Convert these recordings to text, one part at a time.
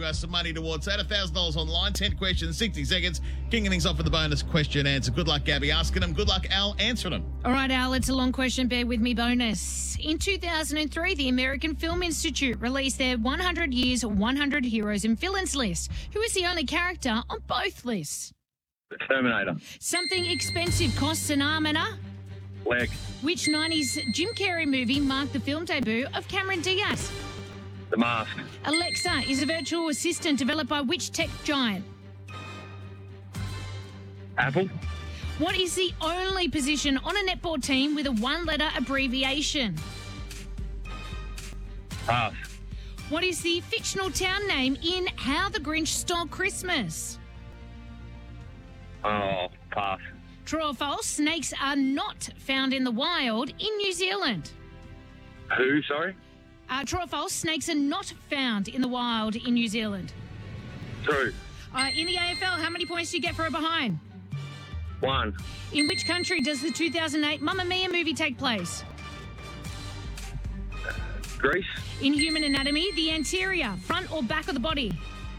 you some money towards that. $1,000 online, 10 questions, 60 seconds. Kicking things off with the bonus question answer. Good luck, Gabby, asking them. Good luck, Al, answering them. All right, Al, it's a long question. Bear with me bonus. In 2003, the American Film Institute released their 100 Years, 100 Heroes and Villains list. Who is the only character on both lists? The Terminator. Something expensive costs an arm and a... Leg. Which 90s Jim Carrey movie marked the film debut of Cameron Diaz? The Mask. Alexa is a virtual assistant developed by which tech giant? Apple. What is the only position on a netball team with a one-letter abbreviation? Pass. What is the fictional town name in How the Grinch Stole Christmas? Oh, pass. True or false, snakes are not found in the wild in New Zealand. Who, sorry? True or false, snakes are not found in the wild in New Zealand. True. In the AFL, how many points do you get for a behind? 1. In which country does the 2008 Mamma Mia movie take place? Greece. In human anatomy, the anterior, front or back of the body?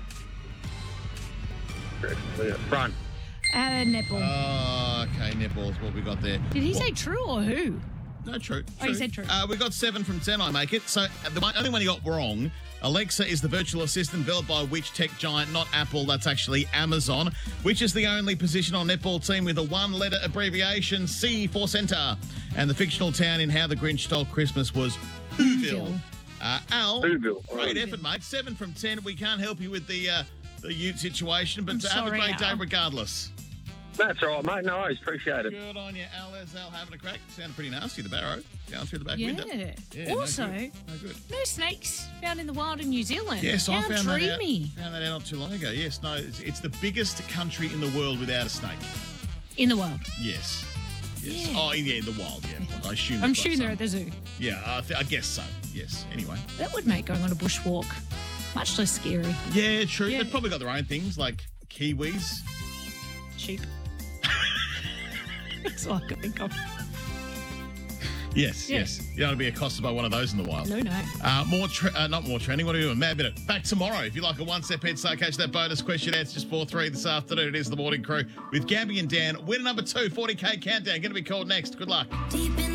Front. Netball. Oh, okay, netball's what we got there. Did he say true or who? No, true. Oh, you said true. We got 7 from 10, I make it. So the only one you got wrong, Alexa is the virtual assistant developed by which tech giant? Not Apple, that's actually Amazon. Which is the only position on netball team with a one-letter abbreviation, C for centre. And the fictional town in How the Grinch Stole Christmas was Whoville. Al, Whoville. Great effort, mate. 7 from 10. We can't help you with the ute situation, but I'm have a sorry, great day Al. regardless. That's all right, mate. No worries. Appreciate it. Good on you, Al. There's Al having a crack. Sounded pretty nasty, the barrow, down through the back Yeah. window. Yeah, Also, no good. no snakes found in the wild in New Zealand. Yes, How I found that out. dreamy. Found that out not too long ago. Yes, no, it's the biggest country in the world without a snake. In the wild. Yes. Yes. Yeah. Oh, yeah, in the wild, yeah. I assume. I'm they've got sure they're some. at the zoo. Yeah, I guess so. Yes. Anyway. That would make going on a bushwalk much less scary. Yeah, true. Yeah. They've probably got their own things like kiwis. Sheep. That's all I can think of. Yes, Yeah. yes. You don't want to be accosted by one of those in the wild. No. Not more trending. What are we doing? Mad Minute. Back tomorrow. If you like a one-step head start, catch that bonus question answer just 4-3 this afternoon. It is the Morning Crew with Gabby and Dan. Winner number 2, 40K countdown. Going to be called next. Good luck.